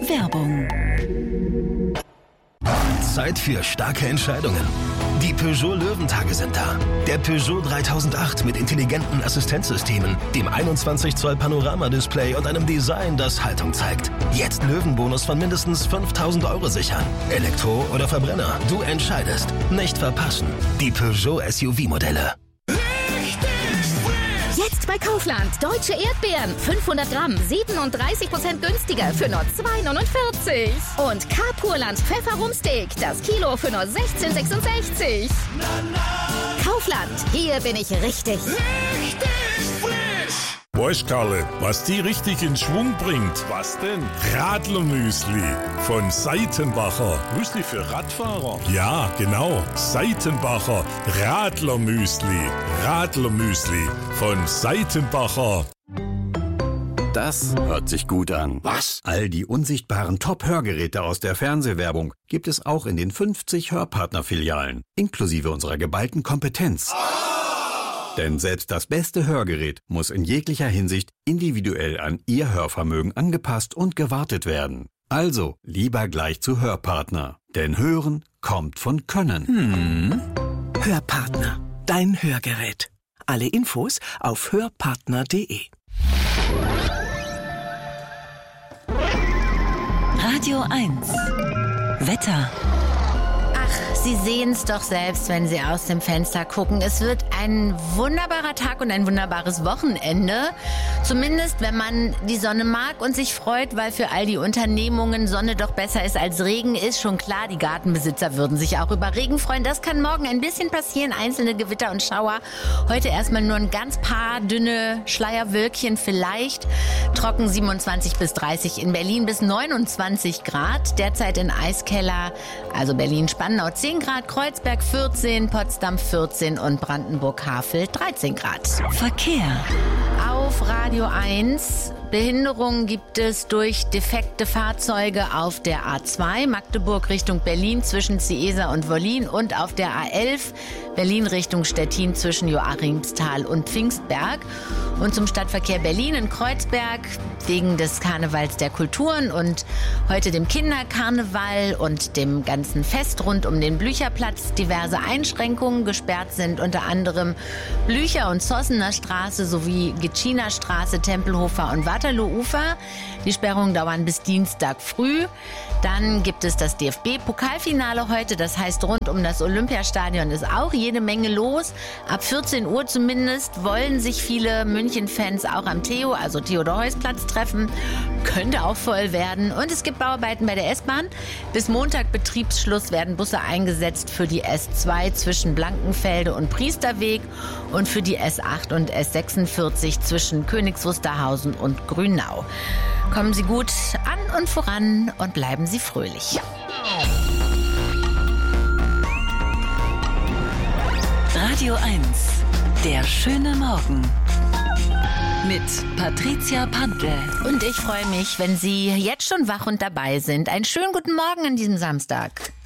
Werbung. Zeit für starke Entscheidungen. Die Peugeot Löwentage sind da. Der Peugeot 3008 mit intelligenten Assistenzsystemen, dem 21 Zoll Panoramadisplay und einem Design, das Haltung zeigt. Jetzt Löwenbonus von mindestens 5.000 € sichern. Elektro oder Verbrenner, du entscheidest. Nicht verpassen. Die Peugeot SUV-Modelle. Jetzt bei Kaufland. Deutsche Erdbeeren. 500 Gramm. 37% günstiger für nur 2,49. Und Carpurland Pfefferrumsteak. Das Kilo für nur 16,66. Kaufland. Hier bin ich richtig. Weißt, Karle, was die richtig in Schwung bringt? Was denn? Radlermüsli von Seitenbacher. Müsli für Radfahrer? Ja, genau. Seitenbacher Radlermüsli. Radlermüsli von Seitenbacher. Das hört sich gut an. Was? All die unsichtbaren Top-Hörgeräte aus der Fernsehwerbung gibt es auch in den 50 Hörpartner-Filialen, inklusive unserer geballten Kompetenz. Denn selbst das beste Hörgerät muss in jeglicher Hinsicht individuell an Ihr Hörvermögen angepasst und gewartet werden. Also lieber gleich zu Hörpartner. Denn Hören kommt von Können. Hörpartner. Dein Hörgerät. Alle Infos auf hörpartner.de. Radio 1. Wetter. Sie sehen es doch selbst, wenn Sie aus dem Fenster gucken. Es wird ein wunderbarer Tag und ein wunderbares Wochenende. Zumindest, wenn man die Sonne mag und sich freut, weil für all die Unternehmungen Sonne doch besser ist als Regen, ist schon klar. Die Gartenbesitzer würden sich auch über Regen freuen. Das kann morgen ein bisschen passieren, einzelne Gewitter und Schauer. Heute erstmal nur ein ganz paar dünne Schleierwölkchen vielleicht. Trocken 27 bis 30 in Berlin bis 29 Grad. Derzeit in Eiskeller, also Berlin-Spandau 10 Grad, Kreuzberg 14, Potsdam 14 und Brandenburg-Havel 13 Grad. Verkehr. Auf Radio 1. Behinderungen gibt es durch defekte Fahrzeuge auf der A2 Magdeburg Richtung Berlin zwischen Ciesa und Wollin und auf der A11 Berlin Richtung Stettin zwischen Joachimsthal und Pfingstberg. Und zum Stadtverkehr Berlin in Kreuzberg wegen des Karnevals der Kulturen und heute dem Kinderkarneval und dem ganzen Fest rund um den Blücherplatz diverse Einschränkungen gesperrt sind, unter anderem Blücher- und Zossener Straße sowie Gitschiner Straße, Tempelhofer und Waterloo-Ufer. Die Sperrungen dauern bis Dienstag früh. Dann gibt es das DFB-Pokalfinale heute. Das heißt, rund um das Olympiastadion ist auch jede Menge los. Ab 14 Uhr zumindest wollen sich viele München-Fans auch am Theodor-Heuss-Platz treffen. Könnte auch voll werden. Und es gibt Bauarbeiten bei der S-Bahn. Bis Montag Betriebsschluss werden Busse eingesetzt für die S2 zwischen Blankenfelde und Priesterweg und für die S8 und S46 zwischen Königs Wusterhausen und Grünau. Kommen Sie gut an und voran und bleiben Sie fröhlich. Radio 1. Der schöne Morgen. Mit Patricia Pantel. Und ich freue mich, wenn Sie jetzt schon wach und dabei sind. Einen schönen guten Morgen an diesem Samstag.